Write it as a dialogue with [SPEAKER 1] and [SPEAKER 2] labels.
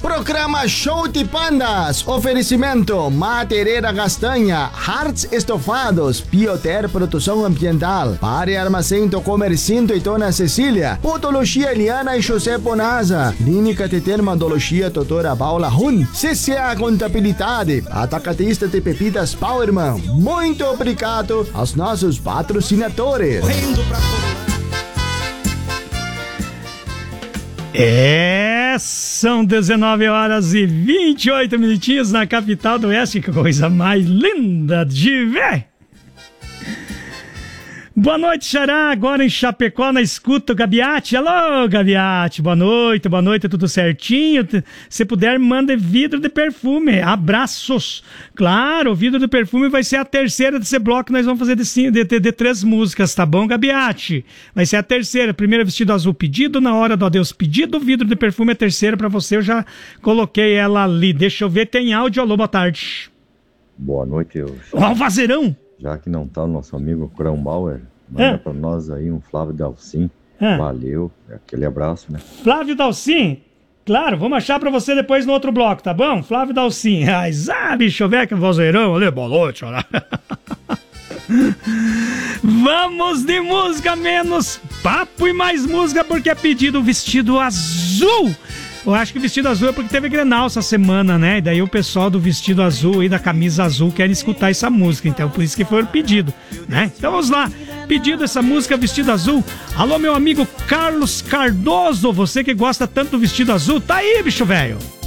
[SPEAKER 1] Programa Show de Pandas. Oferecimento Matereira Castanha, Hearts Estofados, Bioter Produção Ambiental, Pare Armazém do Comercinto e Dona Cecília, Podologia Eliana e José Bonaza, Clínica de Dermatologia Doutora Paula Hun, CCA Contabilidade, Atacadista de Pepitas Powerman. Muito obrigado aos nossos patrocinadores.
[SPEAKER 2] São 19 horas e 28 minutinhos na capital do Oeste. Que coisa mais linda de ver! Boa noite, Xará, agora em Chapecó, na escuta, o Gabiati. Alô, Gabiati, boa noite, tudo certinho? Se puder, manda vidro de perfume, abraços. Claro, o vidro de perfume vai ser a terceira desse bloco, nós vamos fazer de 3 músicas, tá bom, Gabiati? Vai ser a terceira, primeiro vestido azul pedido, na hora do adeus pedido, o vidro de perfume é a terceira pra você, eu já coloquei ela ali. Deixa eu ver, tem áudio, alô, boa tarde.
[SPEAKER 3] Boa noite, eu.
[SPEAKER 2] O Alvazeirão.
[SPEAKER 3] Já que não tá o nosso amigo Kronbauer, manda pra nós aí um Flávio Dalcin. Valeu, aquele abraço, né?
[SPEAKER 2] Flávio Dalcin, claro, vamos achar pra você depois no outro bloco, tá bom? Flávio Dalcin, bicho, velho, que vozeirão, ali, boa noite, olha. Vamos de música, menos papo e mais música, porque é pedido vestido azul. Eu acho que o vestido azul é porque teve Grenal essa semana, né? E daí o pessoal do vestido azul e da camisa azul querem escutar essa música. Então por isso que foi o pedido, né? Então vamos lá. Pedido essa música, vestido azul. Alô, meu amigo Carlos Cardoso. Você que gosta tanto do vestido azul, tá aí, bicho velho.